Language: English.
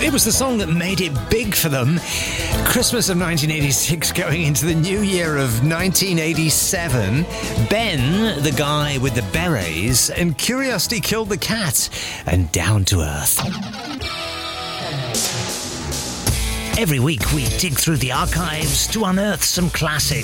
It was the song that made it big for them. Christmas of 1986 going into the new year of 1987. Ben, the guy with the berets, and Curiosity Killed the Cat, and Down to Earth. Every week we dig through the archives to unearth some classics.